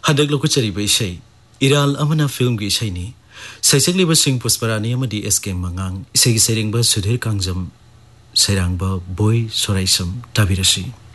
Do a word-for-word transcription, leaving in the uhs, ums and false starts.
हदक लोकचरीब इशै इराल अमना film की इशैनी सैसक्लिब Singh Pushparani अमदी S के मंगांग इशैगी सैरेंगबा सुधीर कांगजम सैरांगबा बोय सोराइसम ताबिरसी।